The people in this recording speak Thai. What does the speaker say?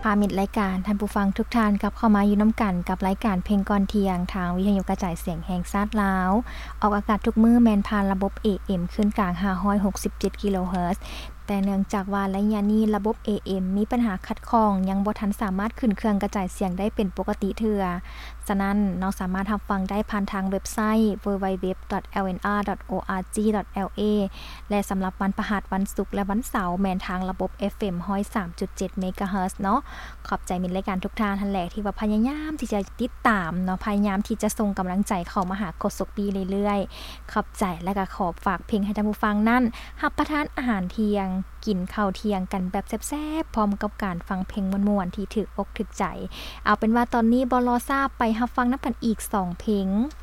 พามิตรรายการท่านผู้ฟังทุกท่านกลับเข้ามาอยู่น้ำกันกับรายการเพลงก่อนเที่ยงทางวิทยุกระจายเสียงแห่งชาติลาวออกอากาศทุกมื้อแม่นผ่านระบบ AM ขึ้นกลาง567กิโลเฮิรตซ์แต่เนื่องจากว่าระยะนี้ระบบ AM มีปัญหาขัดข้องยังบ่ทันสามารถขึ้นเครื่องกระจายเสียงได้เป็นปกติเทื่อฉะนั้นเราสามารถรับฟังได้ผ่านทางเว็บไซต์ www.lnr.org.la และสำหรับวันพฤหัสวันศุกร์และวันเสาร์แม่นทางระบบ FM 103.7 เมกะเฮิรตซ์เนาะขอบใจมิตรรายการทุกท่านแหละที่ว่าพยายามที่จะติดตามเนาะพยายามที่จะส่งกำลังใจเข้ามาหาโคชปีเรื่อยๆขอบใจและก็ขอฝากเพลงให้ท่านผู้ฟังนั้นรับประทานอาหารเที่ยงกินข้าวเที่ยงกันแบบแซ่บๆพร้อมกับการฟังเพลงม่วนๆที่ถึกอกถึกใจเอาเป็นว่าตอนนี้บ่รอซ่าไปรับฟังนำกันอีก2เพลง